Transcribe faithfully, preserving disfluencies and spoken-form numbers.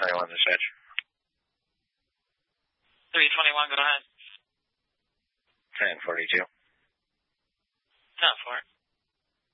twenty-one, dispatch. three twenty-one, go ahead. ten forty-two. ten for it.